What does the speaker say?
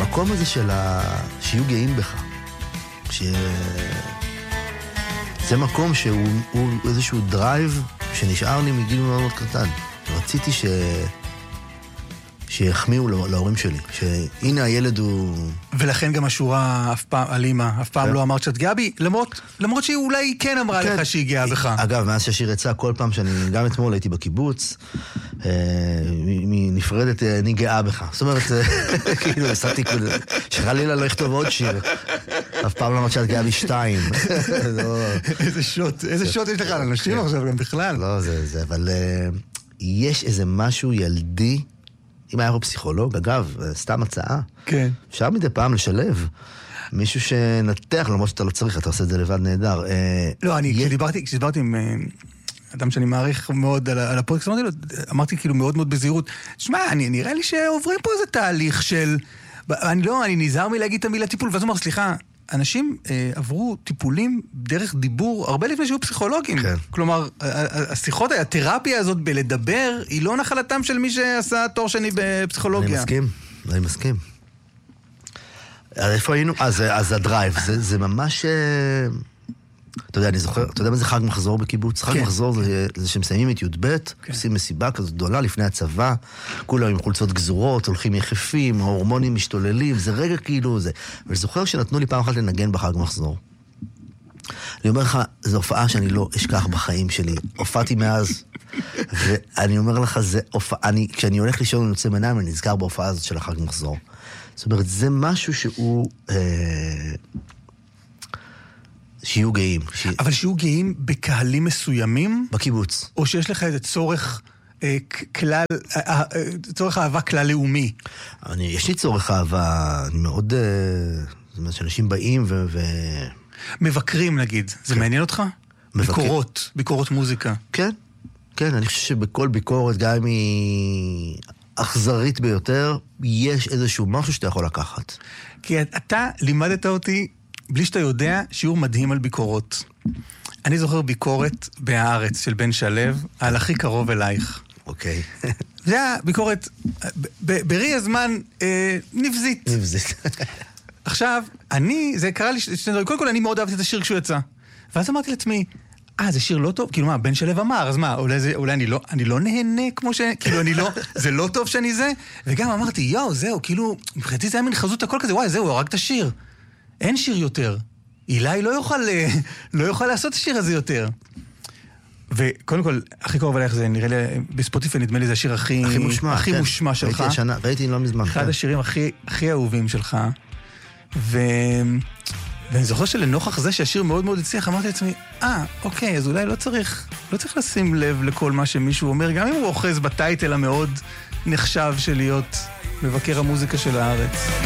המקום הזה שיהיו גאים בך. זה מקום שהוא איזשהו דרייב שנשאר לי מגיל מאוד מאוד קטן. רציתי שיחמיאו להורים שלי, שהנה הילד הוא... ולכן גם השורה על אמא, אף פעם לא אמרת שאת גאה בי, למרות שהיא אולי כן אמרה לך שהיא גאה בך. אגב, מאז שהשיר יצא כל פעם שאני, גם אתמול הייתי בקיבוץ, נפרדת, אני גאה בך. זאת אומרת, כאילו, עשיתי שחלילה לא יכתוב עוד שיר. אף פעם לא אמרת שאת גאה בי 2. איזה שוט יש לך על אנשים עכשיו גם בכלל. לא, זה, אבל יש איזה משהו ילדי, אם היה פה פסיכולוג, אגב, סתם הצעה. כן. אפשר מדי פעם לשלב מישהו שנתח, למרות שאתה לא צריך, אתה עושה את זה לבד נהדר. לא, כשדיברתי עם אדם שאני מעריך מאוד על הפודקאסט, אמרתי כאילו מאוד מאוד בזהירות, שמע, נראה לי שעוברים פה איזה תהליך של, אני נזהר מלהגיד את המילה טיפול, ואז הוא אומר, סליחה, אנשים עברו טיפולים דרך דיבור הרבה לפני שהיו פסיכולוגים. כן. כלומר, השיחות, התרפיה הזאת בלדבר, היא לא נחלתם של מי שעשה תואר שני בפסיכולוגיה. אני מסכים. איפה היינו? אז הדרייב, זה ממש... אתה יודע, אני זוכר, אתה יודע מה זה חג מחזור בקיבוץ? חג מחזור זה שמסיימים את י"ב, עושים מסיבה כזאת גדולה לפני הצבא, כולם עם חולצות גזורות, הולכים יחפים, ההורמונים משתוללים, זה רגע כאילו זה. אבל זוכר שנתנו לי פעם אחת לנגן בחג מחזור. אני אומר לך, זו הופעה שאני לא אשכח בחיים שלי. הופעתי מאז, ואני אומר לך, כשאני הולך לישון ונוצא מעיניים, אני נזכר בהופעה הזאת של החג מחזור. זאת אומרת, זה משהו שהוא... שיהיו גאים. אבל שיהיו גאים בקהלים מסוימים? בקיבוץ. או שיש לך איזה צורך צורך אהבה כלל לאומי? יש לי צורך אהבה, אני מאוד... זאת אומרת, שאנשים באים מבקרים נגיד, זה מעניין אותך? ביקורות מוזיקה. כן, כן, אני חושב שבכל ביקורת, גם אם היא אכזרית ביותר, יש איזשהו משהו שאתה יכול לקחת. כי אתה לימדת אותי בלי שאתה יודע, שיעור מדהים על ביקורות. אני זוכר ביקורת בהארץ של בן שלב, על הכי קרוב אלייך. אוקיי. זה היה ביקורת, בראי הזמן, נבזית. נבזית. עכשיו, זה קרה לי, קודם כל אני מאוד אהבתי את השיר כשהוא יצא. ואז אמרתי לעצמי, זה שיר לא טוב? כאילו מה, בן שלב אמר, אז מה, אולי אני לא נהנה כמו כאילו אני לא, זה לא טוב שאני זה? וגם אמרתי, זהו, כאילו, מבחינתי זה היה מין חזות הכל כזה, זהו, הוא הרג את השיר. אין שיר יותר. אילי לא יוכל לעשות את השיר הזה יותר. וקודם כל, הכי קרוב עליך זה נראה לי, בספוטיפיי נדמה לי זה השיר הכי מושמע שלך. ראיתי לא מזמן. אחד השירים הכי אהובים שלך. ואני זוכר שלנוכח זה שהשיר מאוד מאוד הצליח, אמרתי לעצמי, אוקיי, אז אולי לא צריך לשים לב לכל מה שמישהו אומר, גם אם הוא אוחז בטייטל המאוד נחשב של להיות מבקר המוזיקה של הארץ.